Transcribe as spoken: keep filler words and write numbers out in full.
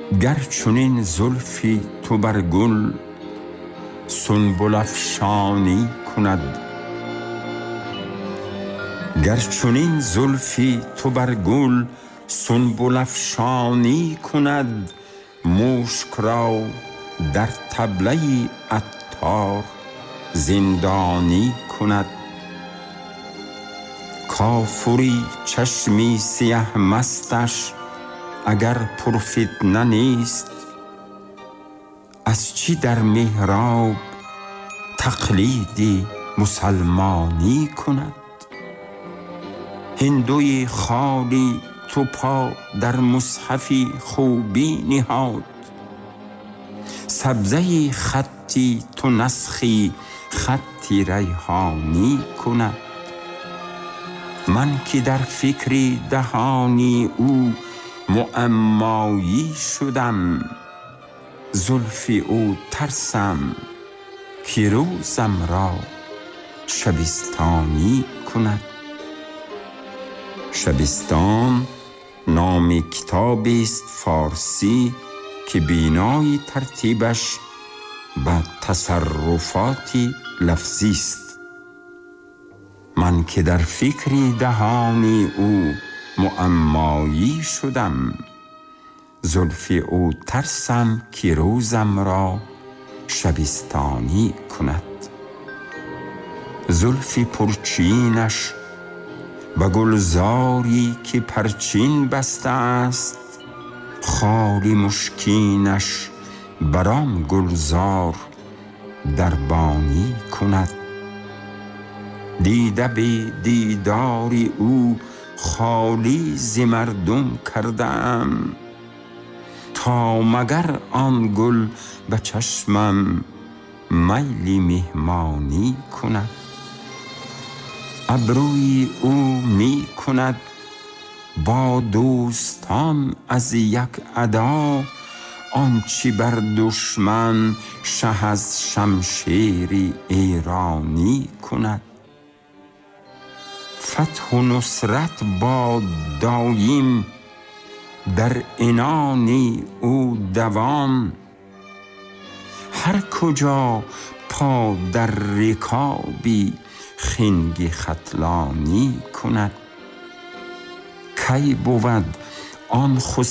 گر چنین زلفی تو بر گل سنبل افشانی کند، گر چنین زلفی تو بر گل سنبل افشانی کند، مشک را در طبله عطار زندانی کند. کافری چشمی سیه مستش اگر پرفتنه نیست، از چی در محراب تقلید مسلمانی کند؟ هندوی خالی تو پا در مصحفی خوبی نهاد، سبزه خطی تو نسخی خطی ریحانی کند. من که در فکر دهانی او معمایی شدم، زلف او ترسم که روزم را شبستانی کند. شبستان نام کتابی است فارسی که بنای ترتیبش به تصرفات لفظی است. من که در فکر دهانی او معمایی شدم، زلف او ترسم که روزم را شبستانی کند. زلف پرچینش و گلزاری که پرچین بسته است، خال مشکینش برام گلزار دربانی کند. دیده به دیدار او خالی ز مردم کردم، تا مگر آن گل به چشمم میل مهمانی کند. ابروی او می کند با دوستان از یک ادا، آنچه بر دشمن شه از شمشیر ایرانی کند. فتح و نصرت باد دایم در عنان او دوام، هر کجا پا در رکابی خنگ ختلانی کند. کی بود آن